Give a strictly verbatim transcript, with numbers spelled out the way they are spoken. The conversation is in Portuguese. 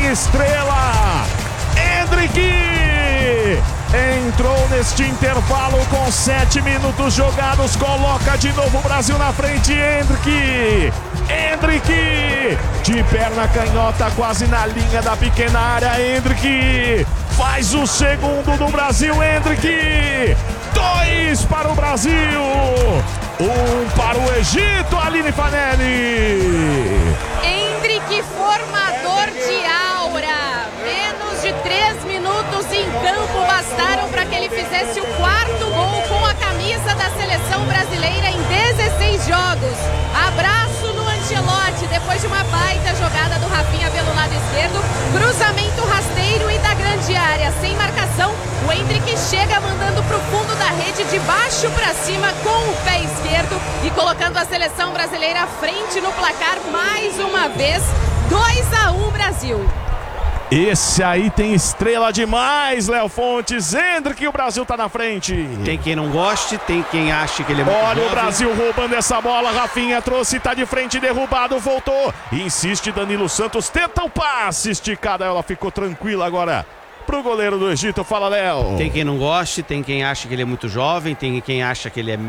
estrela. Endrick entrou neste intervalo com sete minutos jogados, coloca de novo o Brasil na frente. Endrick, Endrick, de perna canhota, quase na linha da pequena área. Endrick faz o segundo do Brasil. Endrick, dois para o Brasil, um para o Egito. Aline Fanelli. Endrick, formador de aura. Menos de três minutos em campo bastaram para que ele fizesse o quarto gol com a camisa da seleção brasileira em dezesseis jogos. Abraço no Ancelotti, depois de uma baita jogada do Rafinha pelo lado esquerdo, cruzamento rasteiro e da grande área, sem marcação, o Endrick chega mandando para o fundo da rede, de baixo para cima com o pé esquerdo e colocando a seleção brasileira à frente no placar mais uma vez. dois a um Brasil. Esse aí tem estrela demais, Léo Fontes. Endrick, o Brasil tá na frente. Tem quem não goste, tem quem ache que ele é muito Olha jovem. o Brasil roubando essa bola. Rafinha trouxe, tá de frente, derrubado, voltou. Insiste Danilo Santos, tenta o passe esticada. Ela ficou tranquila agora pro goleiro do Egito. Fala, Léo. Tem quem não goste, tem quem acha que ele é muito jovem, tem quem acha que ele é